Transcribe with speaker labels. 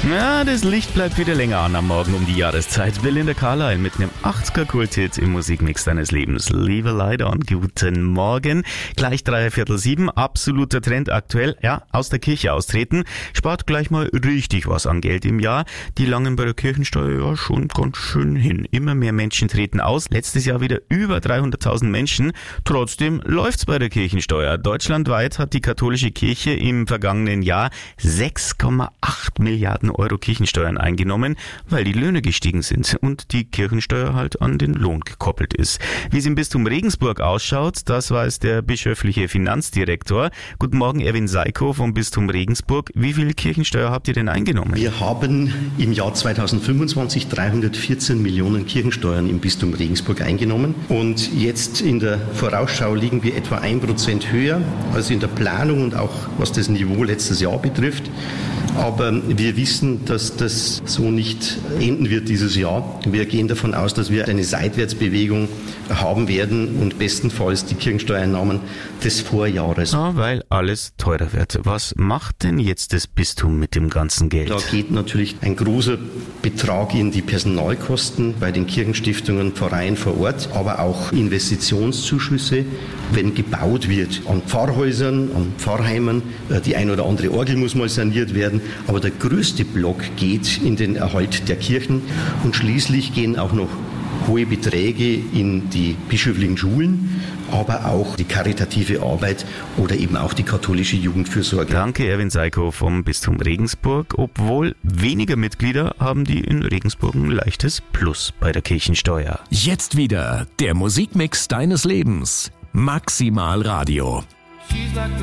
Speaker 1: Ja, das Licht bleibt wieder länger an am Morgen um die Jahreszeit. Belinda Carlisle mit einem 80er-Kult-Hit im Musikmix deines Lebens. Leave a Light On. Guten Morgen. Gleich 6:45. Absoluter Trend aktuell. Ja, aus der Kirche austreten. Spart gleich mal richtig was an Geld im Jahr. Die langen bei der Kirchensteuer ja schon ganz schön hin. Immer mehr Menschen treten aus. Letztes Jahr wieder über 300.000 Menschen. Trotzdem läuft's bei der Kirchensteuer. Deutschlandweit hat die katholische Kirche im vergangenen Jahr 6,8 Milliarden Euro Kirchensteuern eingenommen, weil die Löhne gestiegen sind und die Kirchensteuer halt an den Lohn gekoppelt ist. Wie es im Bistum Regensburg ausschaut, das weiß der bischöfliche Finanzdirektor. Guten Morgen, Erwin Seiko vom Bistum Regensburg. Wie viel Kirchensteuer habt ihr denn eingenommen?
Speaker 2: Wir haben im Jahr 2025 314 Millionen Kirchensteuern im Bistum Regensburg eingenommen und jetzt in der Vorausschau liegen wir etwa 1% höher als in der Planung und auch was das Niveau letztes Jahr betrifft. Aber wir wissen, dass das so nicht enden wird dieses Jahr. Wir gehen davon aus, dass wir eine Seitwärtsbewegung haben werden und bestenfalls die Kirchensteuereinnahmen des Vorjahres.
Speaker 1: Ja, weil alles teurer wird. Was macht denn jetzt das Bistum mit dem ganzen Geld?
Speaker 2: Da geht natürlich ein großer Betrag in die Personalkosten bei den Kirchenstiftungen, Pfarreien vor Ort, aber auch Investitionszuschüsse, wenn gebaut wird an Pfarrhäusern, an Pfarrheimen. Die ein oder andere Orgel muss mal saniert werden. Aber der größte Block geht in den Erhalt der Kirchen und schließlich gehen auch noch hohe Beträge in die bischöflichen Schulen, aber auch die karitative Arbeit oder eben auch die katholische Jugendfürsorge.
Speaker 1: Danke, Erwin Seiko vom Bistum Regensburg. Obwohl weniger Mitglieder haben die in Regensburg ein leichtes Plus bei der Kirchensteuer.
Speaker 3: Jetzt wieder der Musikmix deines Lebens. Maximal Radio.